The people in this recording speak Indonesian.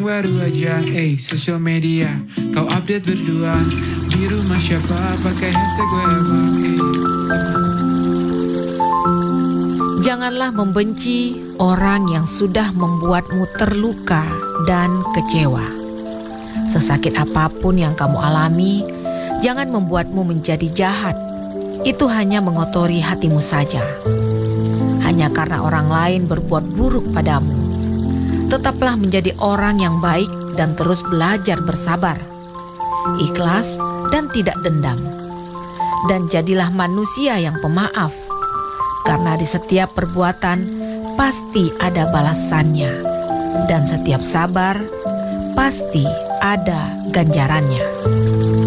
baru aja, social media. Kau update berdua, di rumah siapa pakai hashtag whatever, Janganlah membenci orang yang sudah membuatmu terluka dan kecewa. Sesakit apapun yang kamu alami, jangan membuatmu menjadi jahat. Itu hanya mengotori hatimu saja. Hanya karena orang lain berbuat buruk padamu. Tetaplah menjadi orang yang baik dan terus belajar bersabar, ikhlas dan tidak dendam. Dan jadilah manusia yang pemaaf. Karena di setiap perbuatan pasti ada balasannya. Dan setiap sabar pasti ada ganjarannya.